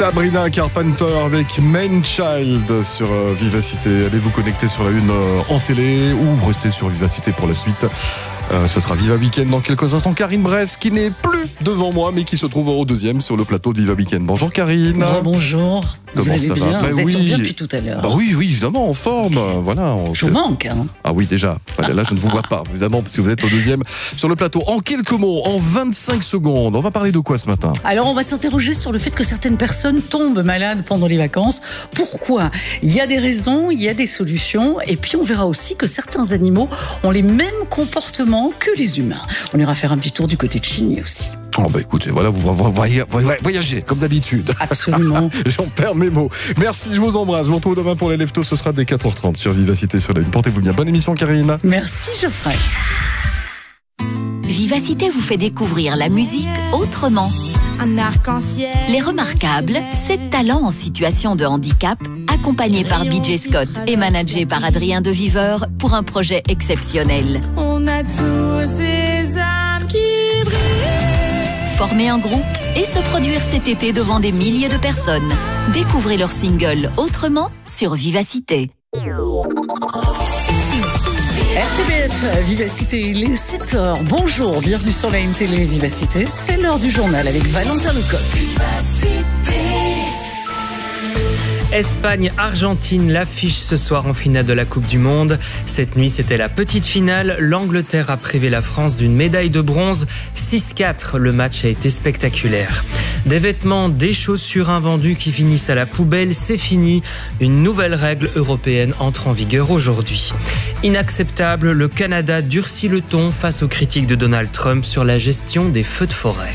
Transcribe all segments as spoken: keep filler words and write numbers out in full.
Sabrina Carpenter avec Man Child sur euh, Vivacité. Allez vous connecter sur la une euh, en télé ou restez sur Vivacité pour la suite. Euh, ce sera Viva Weekend dans quelques instants. Karine Bress qui n'est plus devant moi mais qui se trouve au deuxième sur le plateau de Viva Weekend. Bonjour Karine. Bonjour. Comment vous allez ça bien va? Vous bah êtes oui. bien depuis tout à l'heure. Bah oui, oui, évidemment, en forme. Okay. Voilà. On... Je vous manque. Hein. Ah oui, déjà. Là, je ne vous vois pas, évidemment, parce que vous êtes au deuxième sur le plateau. En quelques mots, en vingt-cinq secondes, on va parler de quoi ce matin? Alors, on va s'interroger sur le fait que certaines personnes tombent malades pendant les vacances. Pourquoi? Il y a des raisons, il y a des solutions. Et puis, on verra aussi que certains animaux ont les mêmes comportements que les humains. On ira faire un petit tour du côté de Chigny aussi. Oh bah écoutez, voilà, vous voyagez, voyagez comme d'habitude. Absolument. J'en perds mes mots. Merci, je vous embrasse. Je vous retrouve demain pour les Leftos. Ce sera dès quatre heures trente sur Vivacité sur la une. Portez-vous bien. Bonne émission, Karine. Merci, Geoffrey. Vivacité vous fait découvrir la musique autrement. Un arc-en-ciel. Les Remarquables, sept talents en situation de handicap, accompagnés par B J Scott et managés par Adrien de Viveur pour un projet exceptionnel. On a tous des âmes qui brillent. Former un groupe et se produire cet été devant des milliers de personnes. Découvrez leur single Autrement sur Vivacité. R T B F, Vivacité, il est sept heures. Bonjour, bienvenue sur la N Télé Vivacité. C'est l'heure du journal avec Valentin Lecoq. Espagne-Argentine, l'affiche ce soir en finale de la Coupe du Monde. Cette nuit, c'était la petite finale. L'Angleterre a privé la France d'une médaille de bronze. six quatre, le match a été spectaculaire. Des vêtements, des chaussures invendues qui finissent à la poubelle, c'est fini. Une nouvelle règle européenne entre en vigueur aujourd'hui. Inacceptable, le Canada durcit le ton face aux critiques de Donald Trump sur la gestion des feux de forêt.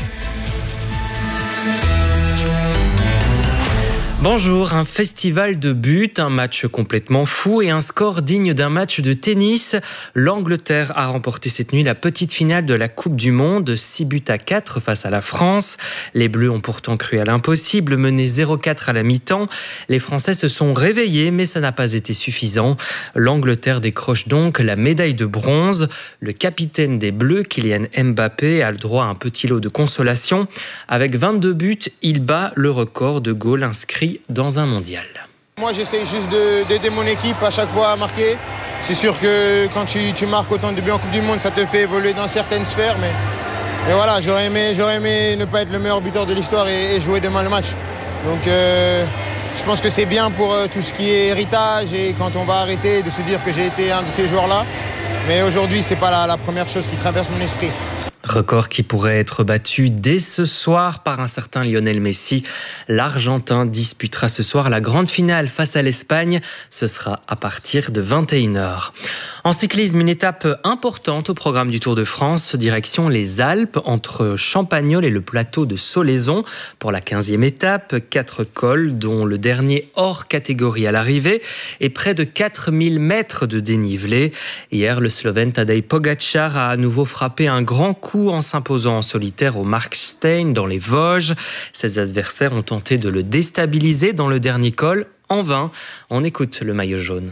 Bonjour, un festival de buts, un match complètement fou et un score digne d'un match de tennis. L'Angleterre a remporté cette nuit la petite finale de la Coupe du Monde, six buts à quatre face à la France. Les Bleus ont pourtant cru à l'impossible, menés zéro quatre à la mi-temps. Les Français se sont réveillés, mais ça n'a pas été suffisant. L'Angleterre décroche donc la médaille de bronze. Le capitaine des Bleus, Kylian Mbappé, a le droit à un petit lot de consolation. Avec vingt-deux buts, il bat le record de goals inscrits dans un mondial. Moi j'essaie juste de, d'aider mon équipe à chaque fois à marquer. C'est sûr que quand tu, tu marques autant de buts en Coupe du Monde, ça te fait évoluer dans certaines sphères. Mais, mais voilà, j'aurais aimé, j'aurais aimé ne pas être le meilleur buteur de l'histoire et, et jouer demain le match. Donc euh, je pense que c'est bien pour euh, tout ce qui est héritage et quand on va arrêter de se dire que j'ai été un de ces joueurs-là. Mais aujourd'hui, c'est pas la, la première chose qui traverse mon esprit. Record qui pourrait être battu dès ce soir par un certain Lionel Messi. L'Argentin disputera ce soir la grande finale face à l'Espagne. Ce sera à partir de vingt et une heures. En cyclisme, une étape importante au programme du Tour de France, direction les Alpes, entre Champagnole et le plateau de Solaizon. Pour la quinzième étape, quatre cols, dont le dernier hors catégorie à l'arrivée, et près de quatre mille mètres de dénivelé. Hier, le Slovène Tadej Pogačar a à nouveau frappé un grand coup en s'imposant en solitaire au Markstein dans les Vosges. Ses adversaires ont tenté de le déstabiliser dans le dernier col. En vain, on écoute le maillot jaune.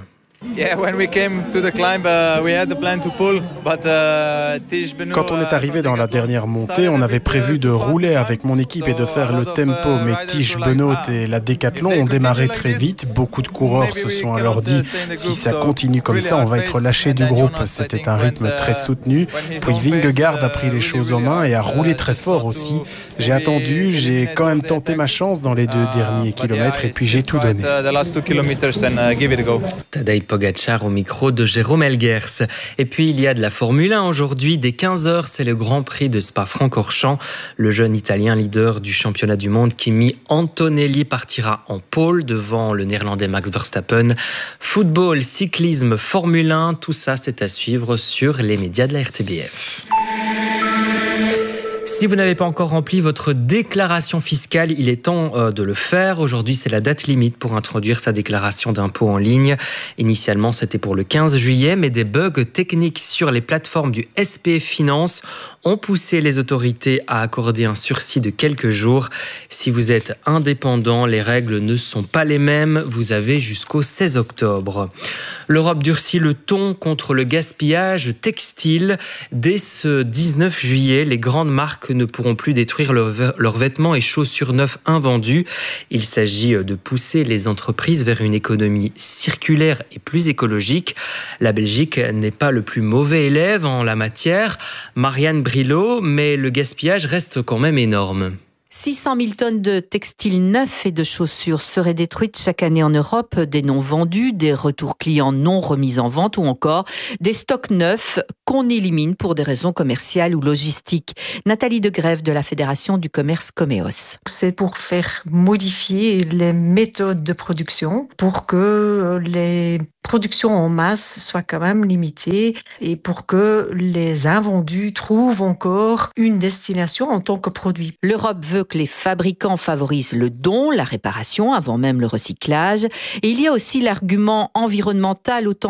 Quand on est arrivé dans la dernière montée, on avait prévu de rouler avec mon équipe et de faire le tempo, mais Tish Benoît et la Décathlon ont démarré très vite. Beaucoup de coureurs se sont alors dit « si ça continue comme ça, on va être lâché du groupe ». C'était un rythme très soutenu. Puis Vingegaard a pris les choses en main et a roulé très fort aussi. J'ai attendu, j'ai quand même tenté ma chance dans les deux derniers kilomètres et puis j'ai tout donné. Tadej Pogačar au micro de Jérôme Elguers. Et puis il y a de la Formule un aujourd'hui. Dès quinze heures, c'est le Grand Prix de Spa-Francorchamps. Le jeune Italien leader du championnat du monde, Kimi Antonelli, partira en pole devant le Néerlandais Max Verstappen. Football, cyclisme, Formule un, tout ça c'est à suivre sur les médias de la R T B F. Si vous n'avez pas encore rempli votre déclaration fiscale, il est temps euh, de le faire. Aujourd'hui, c'est la date limite pour introduire sa déclaration d'impôt en ligne. Initialement, c'était pour le quinze juillet, mais des bugs techniques sur les plateformes du S P F Finance ont poussé les autorités à accorder un sursis de quelques jours. Si vous êtes indépendant, les règles ne sont pas les mêmes. Vous avez jusqu'au seize octobre. L'Europe durcit le ton contre le gaspillage textile. Dès ce dix-neuf juillet, les grandes marques marques ne pourront plus détruire leurs vêtements et chaussures neufs invendus. Il s'agit de pousser les entreprises vers une économie circulaire et plus écologique. La Belgique n'est pas le plus mauvais élève en la matière, Marianne Brilot, mais le gaspillage reste quand même énorme. six cent mille tonnes de textiles neufs et de chaussures seraient détruites chaque année en Europe, des non vendus, des retours clients non remis en vente ou encore des stocks neufs qu'on élimine pour des raisons commerciales ou logistiques. Nathalie Degrève de la Fédération du commerce Comeos. C'est pour faire modifier les méthodes de production pour que les productions en masse soient quand même limitées et pour que les invendus trouvent encore une destination en tant que produit. L'Europe veut que les fabricants favorisent le don, la réparation avant même le recyclage. Et il y a aussi l'argument environnemental autant